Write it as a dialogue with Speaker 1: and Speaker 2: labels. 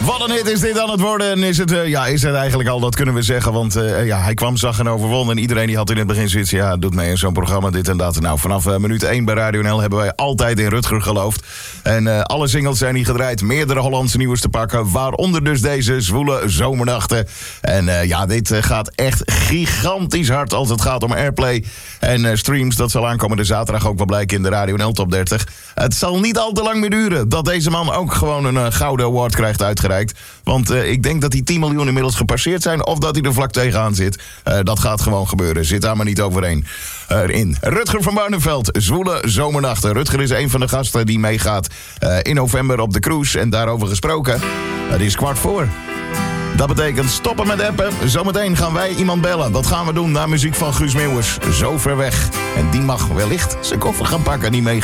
Speaker 1: Wat een hit is dit aan het worden. En is het eigenlijk al, dat kunnen we zeggen. Want hij kwam, zag en overwon. En iedereen die had in het begin zoiets, doet mee in zo'n programma, dit en dat. Nou, vanaf minuut 1 bij Radio NL hebben wij altijd in Rutger geloofd. En alle singles zijn hier gedraaid. Meerdere Hollandse nieuws te pakken. Waaronder dus deze zwoele zomernachten. En dit gaat echt gigantisch hard als het gaat om airplay en streams. Dat zal aankomende zaterdag ook wel blijken in de Radio NL Top 30. Het zal niet al te lang meer duren dat deze man ook gewoon een gouden award krijgt uitgereikt. Want ik denk dat die 10 miljoen inmiddels gepasseerd zijn, of dat hij er vlak tegenaan zit. Dat gaat gewoon gebeuren. Zit daar maar niet overheen. In Rutger van Barneveld, zwoele zomernachten. Rutger is een van de gasten die meegaat in november op de cruise. En daarover gesproken, het is 15:15. Dat betekent stoppen met appen. Zometeen gaan wij iemand bellen. Dat gaan we doen na muziek van Guus Meeuwers. Zo ver weg. En die mag wellicht zijn koffer gaan pakken, die mee.